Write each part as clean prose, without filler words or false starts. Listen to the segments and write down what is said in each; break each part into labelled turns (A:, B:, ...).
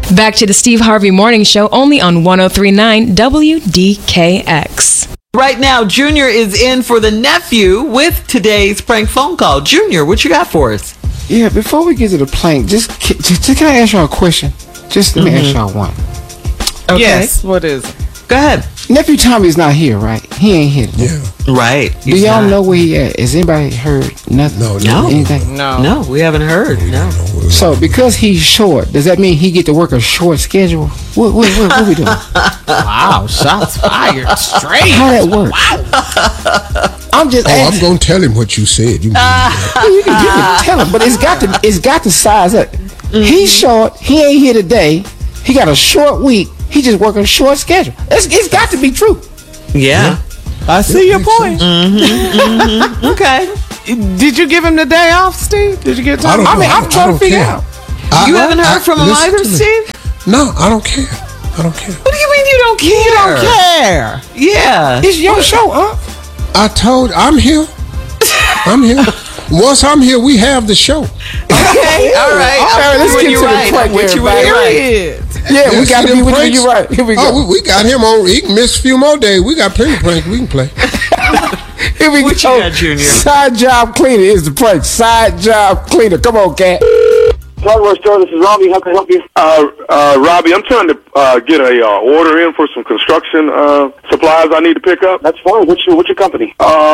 A: Back to the Steve Harvey Morning Show, only on 103.9 WDKX.
B: Right now, Junior is in for the nephew with today's prank phone call. Junior, what you got for us?
C: Yeah, before we get to the prank, just can I ask y'all a question? Just let me ask y'all one.
B: Okay.
D: Yes, what is it?
B: Go ahead.
C: Nephew Tommy's not here, right? He ain't here.
E: Yeah.
B: Right.
C: Do y'all know where he at? Has anybody heard nothing?
B: No.
C: Anything?
B: No, we haven't heard. No.
C: So because he's short, does that mean he get to work a short schedule? What we doing?
D: Wow, shots fired straight.
C: How that work? I'm just asking.
E: I'm gonna tell him what you said. You
C: can tell him, but it's got to size up. He's short. He ain't here today. He got a short week. He just working a short schedule. It's got to be true.
B: Yeah.
D: I see your point.
B: Okay.
D: Did you give him the day off, Steve? Did you get time?
C: I'm trying to figure out.
B: You haven't heard from him either, Steve?
E: No, I don't care. I don't care.
B: What do you mean you don't care?
D: You don't care.
B: Yeah.
C: It's your show, huh?
E: I'm here. I'm here. Once I'm here, we have the show.
B: Okay, all right.
C: Let's get to the prank. Yeah, we got to be with you. Right. Here we go.
E: Oh, we got him on. He can miss a few more days. We got plenty of pranks we can play.
C: Here we
B: what
C: go.
B: You got, Junior?
C: Side job cleaner is the prank. Side job cleaner. Come on, cat.
F: Hardware store, this is Robbie. How can I help you?
G: Robbie, I'm trying to get a order in for some construction supplies I need to pick up.
F: That's fine. What's your company?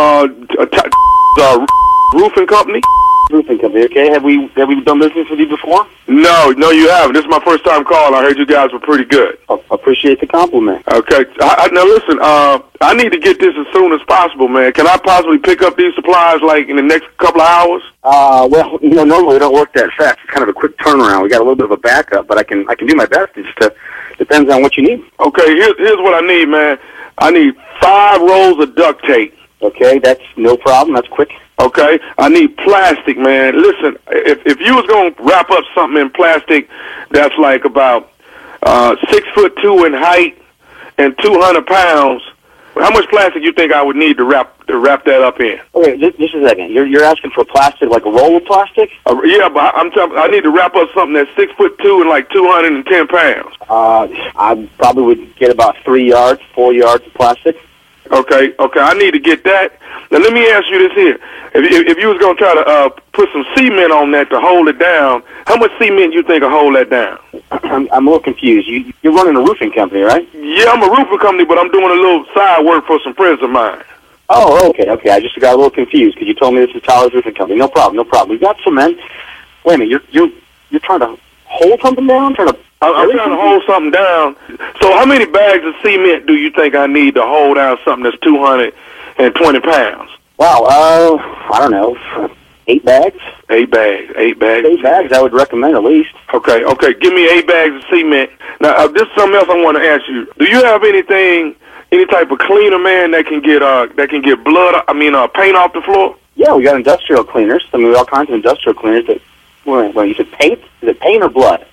G: Roofing company.
F: Roofing company. Okay. Have we done business with you before?
G: No, you haven't. This is my first time calling. I heard you guys were pretty good.
F: Appreciate the compliment.
G: Okay. Now listen. I need to get this as soon as possible, man. Can I possibly pick up these supplies like in the next couple of hours?
F: Well, normally we don't work that fast. It's kind of a quick turnaround. We got a little bit of a backup, but I can do my best. It just depends on what you need.
G: Okay. Here's what I need, man. I need 5 rolls of duct tape.
F: Okay, that's no problem. That's quick.
G: Okay, I need plastic, man. Listen, if you was gonna wrap up something in plastic that's like about 6'2" in height and 200 pounds, how much plastic you think I would need to wrap that up in?
F: Okay, just a second. You're asking for plastic, like a roll of plastic?
G: Yeah, but I need to wrap up something that's 6'2" and like 210 pounds.
F: I probably would get about 4 yards of plastic.
G: Okay, I need to get that. Now let me ask you this here: if you was gonna try to put some cement on that to hold it down, how much cement you think will hold that down?
F: I'm a little confused. You're running a roofing company, right?
G: Yeah, I'm a roofing company, but I'm doing a little side work for some friends of mine.
F: Oh, okay. I just got a little confused because you told me this is Tyler's Roofing Company. No problem. We got cement. Wait a minute, you're trying to hold something down?
G: I'm trying to hold something down. So how many bags of cement do you think I need to hold down something that's 220 pounds?
F: Wow, I don't know, 8 bags?
G: 8 bags. 8
F: bags I would recommend at least.
G: Okay, give me 8 bags of cement. Now, this is something else I want to ask you. Do you have any type of cleaner, man, that can get paint off the floor?
F: Yeah, we got industrial cleaners. I mean, we have all kinds of industrial cleaners that, well, you said paint? Is it paint or blood?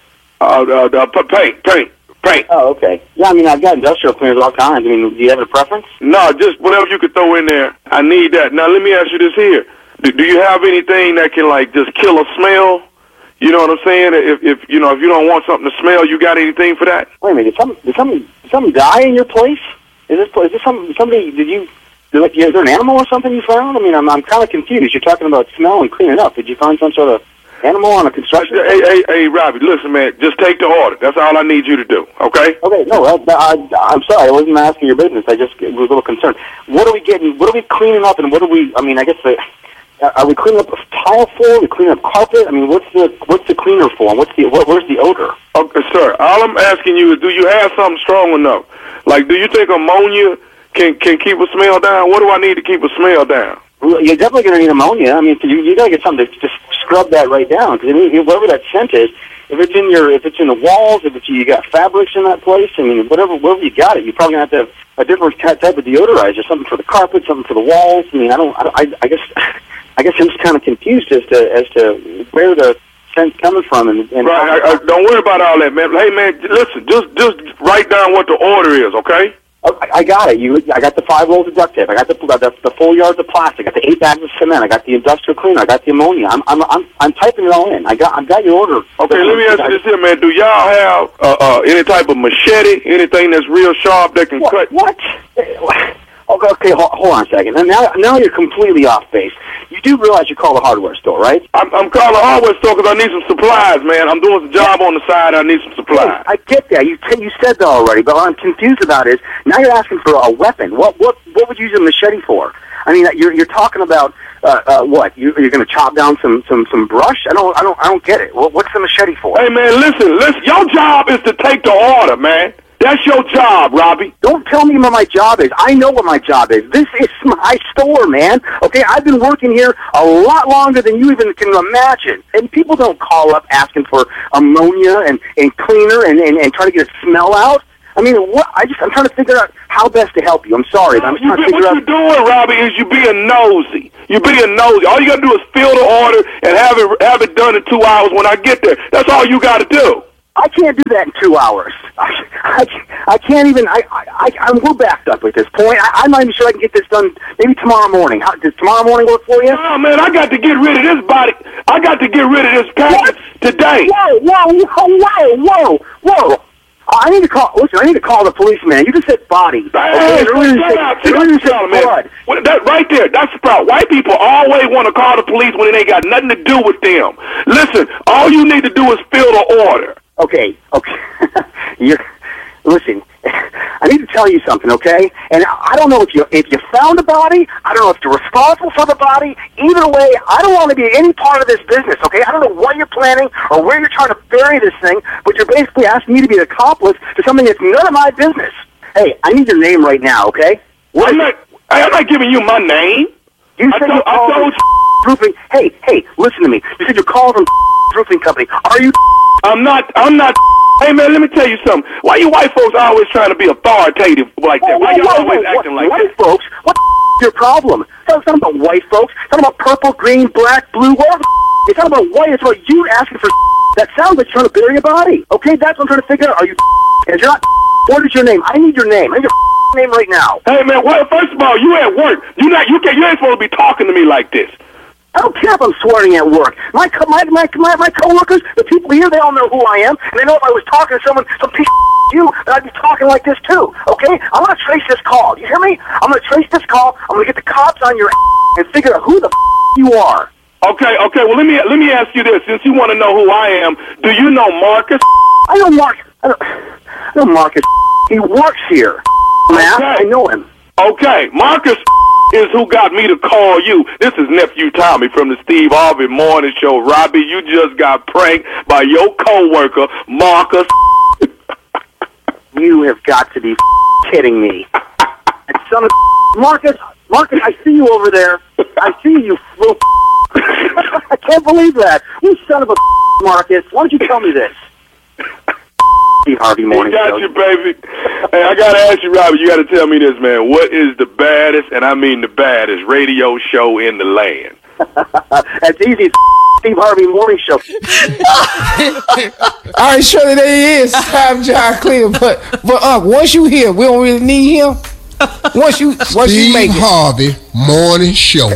G: Paint.
F: Oh, okay. Yeah, I mean, I've got industrial cleaners of all kinds. I mean, do you have a preference?
G: No, just whatever you could throw in there. I need that. Now, let me ask you this here. Do you have anything that can, like, just kill a smell? You know what I'm saying? If you don't want something to smell, you got anything for that?
F: Wait a minute. Did somebody die in your place? Is this somebody, is there an animal or something you found? I mean, I'm kind of confused. You're talking about smell and cleaning up. Did you find some sort of animal on a construction?
G: Hey, Robbie, listen, man. Just take the order. That's all I need you to do, okay?
F: Okay, no, I'm sorry. I wasn't asking your business. I just was a little concerned. What are we cleaning up, and are we cleaning up a tile floor? Are we cleaning up carpet? I mean, what's the cleaner for? And where's the odor?
G: Okay, sir, all I'm asking you is, do you have something strong enough? Like, do you think ammonia can keep a smell down? What do I need to keep a smell down?
F: Well, you're definitely going to need ammonia. I mean, you got to get something to just scrub that right down. Because I mean, whatever that scent is, if it's in the walls, you got fabrics in that place. I mean, wherever you got it, you're probably going to have a different type of deodorizer, something for the carpet, something for the walls. I mean, I guess I'm just kind of confused as to where the scent's coming from. And
G: right, don't worry about all that, man. Hey, man, listen, just write down what the order is, okay?
F: I got it. I got the 5 rolls of duct tape. I got the 4 yards of plastic. I got the 8 bags of cement. I got the industrial cleaner. I got the ammonia. I'm typing it all in. I've got your order.
G: Okay, let me ask you this here, man. Do y'all have any type of machete, anything that's real sharp that can cut?
F: What? Okay, hold on a second. Now you're completely off base. You do realize you call the hardware store, right?
G: I'm calling the hardware store because I need some supplies, man. I'm doing some job on the side. I need some supplies.
F: I get that. You said that already, but what I'm confused about is now you're asking for a weapon. What would you use a machete for? I mean, you're talking about what? You're going to chop down some brush? I don't get it. What's the machete for?
G: Hey, man, listen. Your job is to take the order, man. That's your job, Robbie.
F: Don't tell me what my job is. I know what my job is. This is my store, man. Okay, I've been working here a lot longer than you even can imagine. And people don't call up asking for ammonia and cleaner and trying to get a smell out. I mean, I'm trying to figure out how best to help you. I'm sorry, but I'm trying to figure out.
G: What you're doing, Robbie, is you being nosy. You're being nosy. All you got to do is fill the order and have it done in 2 hours when I get there. That's all you got to do.
F: I can't do that in 2 hours. I can't even. We're backed up at this point. I'm not even sure I can get this done. Maybe tomorrow morning. Does tomorrow morning work for you?
G: Oh man, I got to get rid of this body. I got to get rid of this package today.
F: Whoa! I need to call. Listen, I need to call the policeman. You just said body.
G: Hey, blood. That right there. That's the problem. White people always want to call the police when it ain't got nothing to do with them. Listen, all you need to do is fill the order.
F: Okay. Listen, I need to tell you something, okay? And I don't know if you found the body. I don't know if you're responsible for the body. Either way, I don't want to be any part of this business, okay? I don't know what you're planning or where you're trying to bury this thing, but you're basically asking me to be an accomplice to something that's none of my business. Hey, I need your name right now, okay?
G: I'm not giving you my name.
F: You said you called from roofing. Hey, listen to me. You said you're calling from roofing company. Are you?
G: I'm not. Hey, man, let me tell you something. Why you white folks always trying to be authoritative like that? Why you always acting like
F: white
G: that?
F: Folks? What the your problem? It's not about white folks. It's not about purple, green, black, blue, whatever. It's not about white. It's about you asking for that sounds like you're trying to bury a body. Okay, that's what I'm trying to figure out. Are you and you're not? What is your name? I need your name. I need your name right now.
G: Hey, man, well, first of all, you at work. You ain't supposed to be talking to me like this.
F: I don't care if I'm swearing at work. My coworkers, the people here, they all know who I am, and they know if I was talking to some piece of you, that I'd be talking like this too. Okay? I'm gonna trace this call. You hear me? I'm gonna trace this call. I'm gonna get the cops on your and figure out who the you are.
G: Okay. Well, let me ask you this. Since you want to know who I am, do you know Marcus?
F: I know Marcus. I know Marcus. He works here. Man,
G: okay.
F: I know him.
G: Okay, Marcus is who got me to call you. This is Nephew Tommy from the Steve Harvey Morning Show. Robbie, you just got pranked by your coworker, Marcus.
F: You have got to be kidding me. Son of Marcus, I see you over there. I see you. I can't believe that. You son of a Marcus. Why don't you tell me this? Steve Harvey Morning Show.
G: Got you, baby. Hey, I got to ask you, Robbie, you got to tell me this, man. What is the baddest, and I mean the baddest, radio show in the land?
F: That's easy. Steve Harvey Morning Show.
C: All right, surely there he is. I'm John Cleveland. But once you hear, we don't really need him. Once you make it.
E: Steve Harvey Morning Show.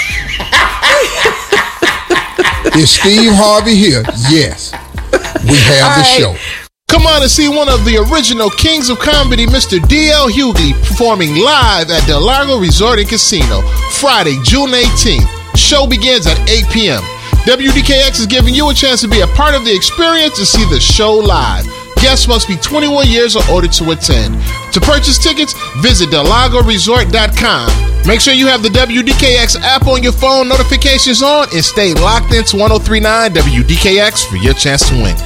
E: Is Steve Harvey here? Yes. We have the show.
H: Come on and see one of the original kings of comedy, Mr. D.L. Hughley, performing live at Del Lago Resort and Casino, Friday, June 18th. Show begins at 8 p.m. WDKX is giving you a chance to be a part of the experience and see the show live. Guests must be 21 years or older to attend. To purchase tickets, visit DelagoResort.com. Make sure you have the WDKX app on your phone, notifications on, and stay locked into 103.9 WDKX for your chance to win.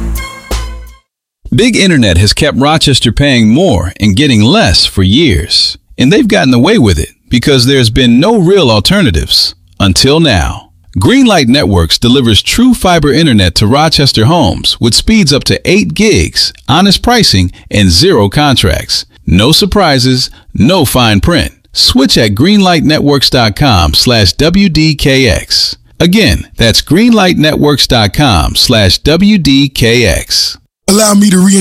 I: Big Internet has kept Rochester paying more and getting less for years. And they've gotten away with it because there's been no real alternatives. Until now. Greenlight Networks delivers true fiber internet to Rochester homes with speeds up to 8 gigs, honest pricing, and 0 contracts. No surprises, no fine print. Switch at greenlightnetworks.com/WDKX. Again, that's greenlightnetworks.com/WDKX.
E: Allow me to